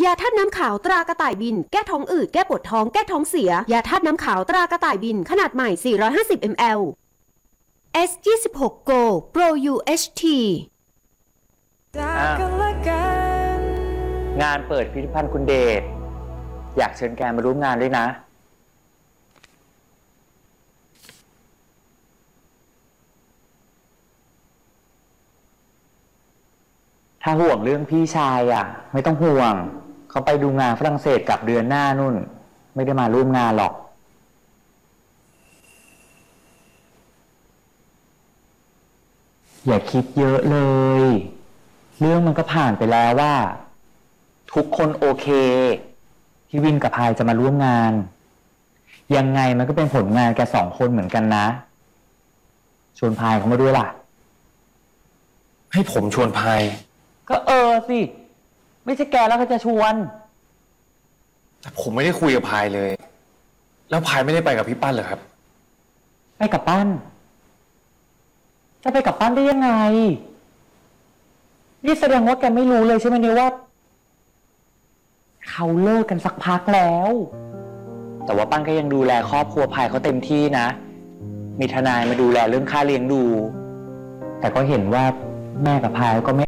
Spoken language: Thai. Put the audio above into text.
ยาธาตุน้ำขาวตรากระต่ายบินแก้ท้องอืดแก้ปวดท้องแก้ท้องเสียยาธาตุน้ำขาวตรากระต่ายบินขนาดใหม่450 ml S26 Go Pro UHT งานเปิดพิพิธภัณฑ์คุณเดชอยากเชิญแกมาร่วมงานด้วยนะ ถ้าห่วงเรื่องพี่ชายไม่ต้องห่วง เขาไปดูงานฝรั่งเศสกับเดือนหน้านู่น ไม่ได้มาร่วมงานหรอก อย่าคิดเยอะเลย เรื่องมันก็ผ่านไปแล้วว่า ทุกคนโอเคที่วินกับพายจะมาร่วมงาน ยังไงมันก็เป็นผลงานแก2 คนเหมือนกันนะ ชวนพายเขามาด้วยล่ะให้ผมชวนพายก็สิ ไม่ใช่แกแล้วก็จะชวนแต่ผมไม่ได้คุยกับพายเลย แล้วพายไม่ได้ไปกับพี่ปั้นเหรอครับไปกับปั้น จะไปกับปั้นได้ยังไง นี่แสดงว่าแกไม่รู้เลยใช่ไหมเนี่ยว่า เขาเลิกกันสักพักแล้ว แต่ว่าปั้นก็ยังดูแลครอบครัวพายเขาเต็มที่นะ มีทนายมาดูแลเรื่องค่าเลี้ยงดู แต่ก็เห็นว่าแม่กับพายก็ไม่